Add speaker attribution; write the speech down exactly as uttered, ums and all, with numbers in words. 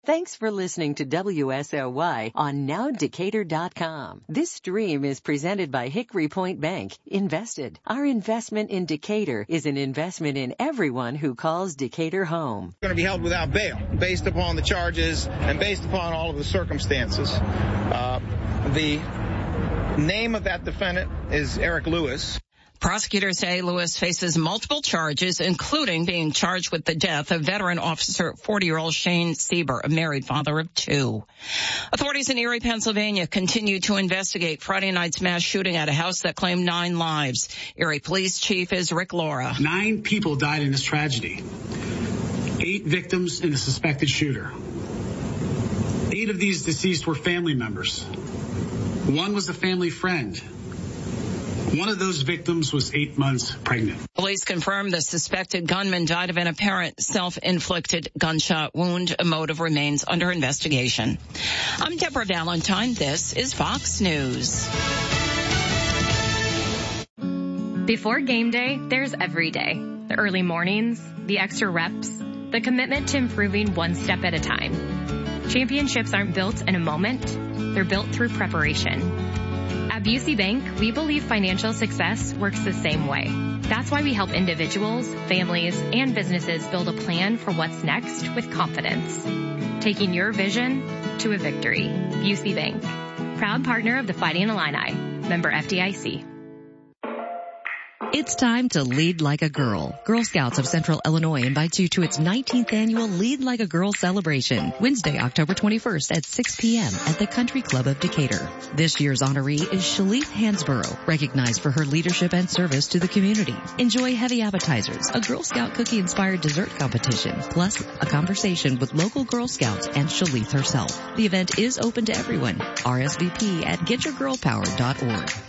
Speaker 1: Thanks for listening to W S O Y on now decatur dot com. This stream is presented by Hickory Point Bank. Invested. Our investment in Decatur is an investment in everyone who calls Decatur home.
Speaker 2: Going to be held without bail based upon the charges and based upon all of the circumstances. Uh, the name of that defendant is Eric Lewis.
Speaker 3: Prosecutors say Lewis faces multiple charges, including being charged with the death of veteran officer forty-year-old Shane Sieber, a married father of two. Authorities in Erie, Pennsylvania, continue to investigate Friday night's mass shooting at a house that claimed nine lives. Erie Police Chief is Rick Laura.
Speaker 4: Nine people died in this tragedy. Eight victims and a suspected shooter. Eight of these deceased were family members. One was a family friend. One of those victims was eight months pregnant.
Speaker 3: Police confirmed the suspected gunman died of an apparent self-inflicted gunshot wound. A motive remains under investigation. I'm Deborah Valentine. This is Fox News.
Speaker 5: Before game day, there's every day. The early mornings, the extra reps, the commitment to improving one step at a time. Championships aren't built in a moment. They're built through preparation. At Busey Bank, we believe financial success works the same way. That's why we help individuals, families, and businesses build a plan for what's next with confidence. Taking your vision to a victory. Busey Bank. Proud partner of the Fighting Illini. Member F D I C.
Speaker 6: It's time to lead like a girl. Girl Scouts of Central Illinois invites you to its nineteenth annual Lead Like a Girl celebration, Wednesday, October twenty-first at six p.m. at the Country Club of Decatur. This year's honoree is Shalith Hansborough, recognized for her leadership and service to the community. Enjoy heavy appetizers, a Girl Scout cookie-inspired dessert competition, plus a conversation with local Girl Scouts and Shalith herself. The event is open to everyone. R S V P at get your girl power dot org.